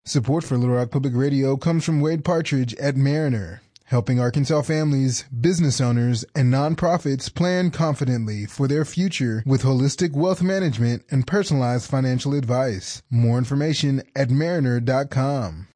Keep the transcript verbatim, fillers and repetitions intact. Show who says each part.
Speaker 1: Support for Little Rock Public Radio comes from Wade Partridge at Mariner, helping Arkansas families, business owners, and nonprofits plan confidently for their future with holistic wealth management and personalized financial advice. More information at mariner dot com.